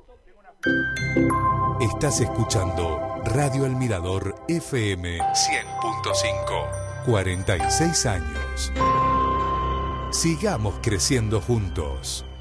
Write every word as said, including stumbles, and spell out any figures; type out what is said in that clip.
Estás escuchando Radio El Mirador F M cien punto cinco. cuarenta y seis años. Sigamos creciendo juntos.